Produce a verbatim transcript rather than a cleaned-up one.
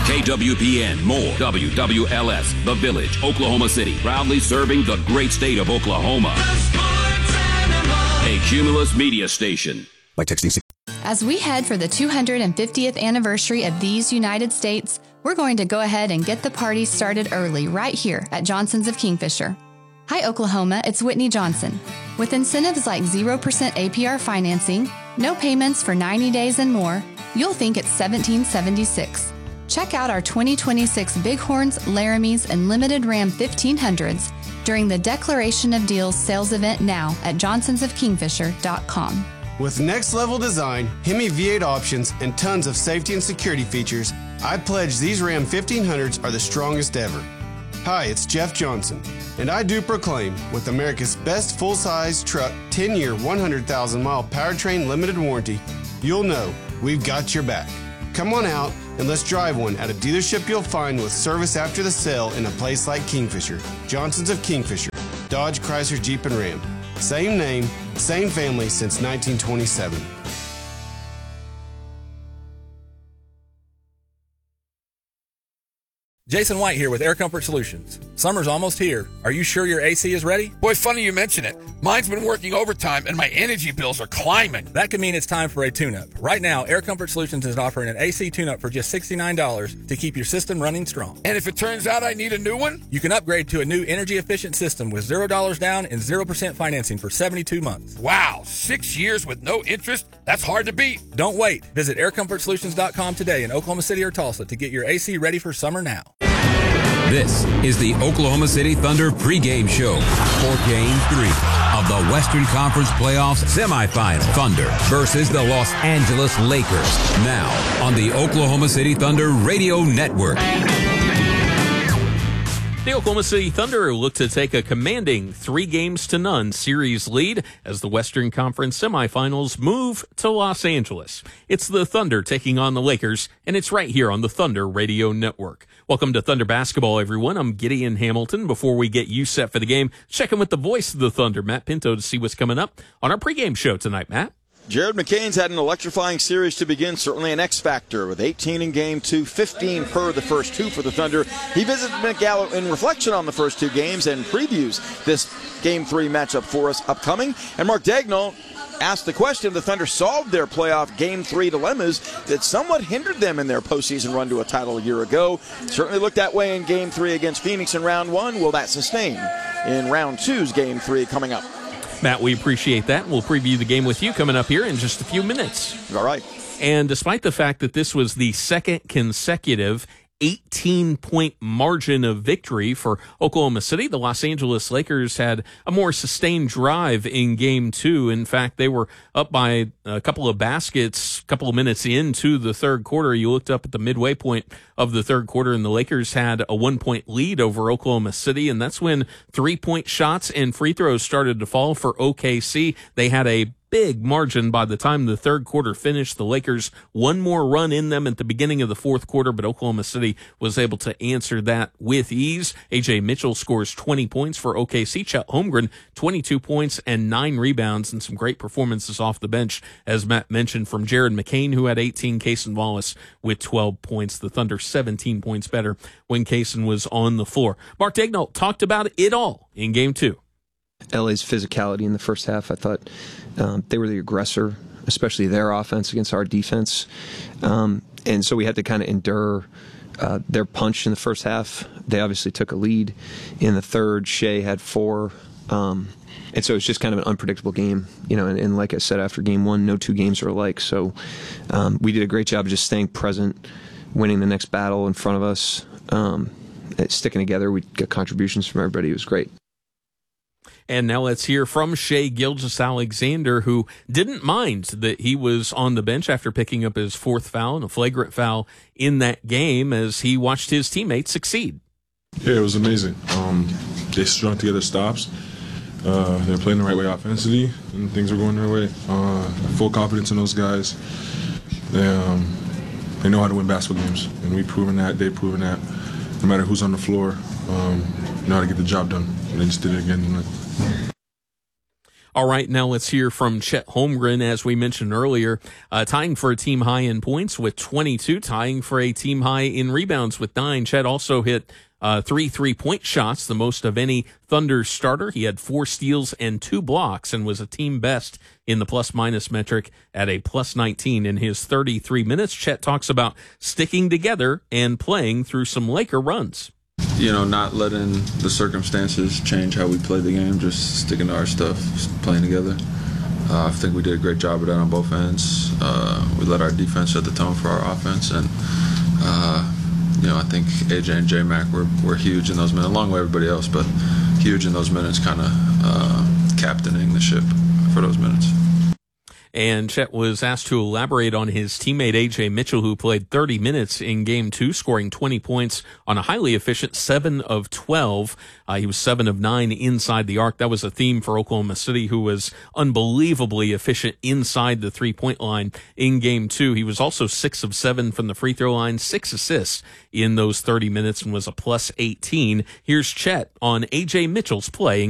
K W P N, more W W L S, The Village, Oklahoma City, proudly serving the great state of Oklahoma. A Cumulus media station. By texting. As we head for the two hundred fiftieth anniversary of these United States, we're going to go ahead and get the party started early right here at Johnson's of Kingfisher. Hi, Oklahoma, it's Whitney Johnson. With incentives like zero percent A P R financing, no payments for ninety days and more, you'll think it's seventeen seventy-six. Check out our twenty twenty-six Bighorns, Laramies, and Limited Ram fifteen hundreds during the Declaration of Deals sales event now at johnsons of kingfisher dot com. With next-level design, Hemi V eight options, and tons of safety and security features, I pledge these Ram fifteen hundreds are the strongest ever. Hi, it's Jeff Johnson, and I do proclaim, with America's best full-size truck ten-year, one hundred thousand mile powertrain limited warranty, you'll know we've got your back. Come on out and let's drive one at a dealership you'll find with service after the sale in a place like Kingfisher. Johnson's of Kingfisher, Dodge, Chrysler, Jeep, and Ram. Same name, same family since nineteen twenty-seven. Jason White here with Air Comfort Solutions. Summer's almost here. Are you sure your A C is ready? Boy, funny you mention it. Mine's been working overtime and my energy bills are climbing. That could mean it's time for a tune-up. Right now, Air Comfort Solutions is offering an A C tune-up for just sixty-nine dollars to keep your system running strong. And if it turns out I need a new one? You can upgrade to a new energy-efficient system with zero dollars down and zero percent financing for seventy-two months. Wow, six years with no interest? That's hard to beat. Don't wait. Visit air comfort solutions dot com today in Oklahoma City or Tulsa to get your A C ready for summer now. This is the Oklahoma City Thunder pregame show for Game three of the Western Conference Playoffs semifinal. Thunder versus the Los Angeles Lakers. Now on the Oklahoma City Thunder Radio Network. The Oklahoma City Thunder look to take a commanding three games to none series lead as the Western Conference semifinals move to Los Angeles. It's the Thunder taking on the Lakers, and it's right here on the Thunder Radio Network. Welcome to Thunder Basketball, everyone. I'm Gideon Hamilton. Before we get you set for the game, check in with the voice of the Thunder, Matt Pinto, to see what's coming up on our pregame show tonight. Matt? Jared McCain's had an electrifying series to begin, certainly an X-factor with eighteen in game two, fifteen per the first two for the Thunder. He visits McGallo in reflection on the first two games and previews this game three matchup for us upcoming. And Mark Daigneault asked the question if the Thunder solved their playoff game three dilemmas that somewhat hindered them in their postseason run to a title a year ago. Certainly looked that way in game three against Phoenix in round one. Will that sustain in round two's game three coming up? Matt, we appreciate that. We'll preview the game with you coming up here in just a few minutes. All right. And despite the fact that this was the second consecutive eighteen-point margin of victory for Oklahoma City, the Los Angeles Lakers had a more sustained drive in game two. In fact, they were up by a couple of baskets, a couple of minutes into the third quarter. You looked up at the midway point of the third quarter, and the Lakers had a one-point lead over Oklahoma City, and that's when three-point shots and free throws started to fall for O K C. They had a big margin by the time the third quarter finished. The Lakers one more run in them at the beginning of the fourth quarter, but Oklahoma City was able to answer that with ease. A J Mitchell scores twenty points for O K C. Chet Holmgren, twenty-two points and nine rebounds, and some great performances off the bench, as Matt mentioned, from Jared McCain, who had eighteen, Cason Wallace with twelve points. The Thunder seventeen points better when Cason was on the floor. Mark Daigneault talked about it all in game two. L A's physicality in the first half, I thought um, they were the aggressor, especially their offense against our defense. Um, and so we had to kind of endure uh, their punch in the first half. They obviously took a lead in the third. Shea had four. Um, and so it's just kind of an unpredictable game. You know, and, and like I said, after game one, no two games are alike. So um, we did a great job of just staying present, winning the next battle in front of us, um, sticking together. We got contributions from everybody. It was great. And now let's hear from Shai Gilgeous-Alexander, who didn't mind that he was on the bench after picking up his fourth foul and a flagrant foul in that game as he watched his teammates succeed. Yeah, it was amazing. Um, they strung together stops. Uh, they're playing the right way offensively, and things were going their way. Uh, full confidence in those guys. They, um, they know how to win basketball games, and we've proven that. They've proven that. No matter who's on the floor, um, you know how to get the job done. And they just did it again tonight. All right, now let's hear from Chet Holmgren, as we mentioned earlier, uh, tying for a team high in points with twenty-two, tying for a team high in rebounds with nine. Chet also hit uh, three three-point shots, the most of any Thunder starter. He had four steals and two blocks and was a team best in the plus-minus metric at a plus nineteen in his thirty-three minutes. Chet talks about sticking together and playing through some Laker runs. You know, not letting the circumstances change how we play the game, just sticking to our stuff, playing together. Uh, I think we did a great job of that on both ends. Uh, we let our defense set the tone for our offense, and uh, you know, I think A J and J-Mac were, were huge in those minutes, along with everybody else, but huge in those minutes, kind of uh, captaining the ship for those minutes. And Chet was asked to elaborate on his teammate A J Mitchell, who played thirty minutes in game two, scoring twenty points on a highly efficient seven of twelve. Uh, he was seven of nine inside the arc. That was a theme for Oklahoma City, who was unbelievably efficient inside the three-point line in game two. He was also six of seven from the free throw line, six assists in those thirty minutes, and was a plus eighteen. Here's Chet on A J Mitchell's play.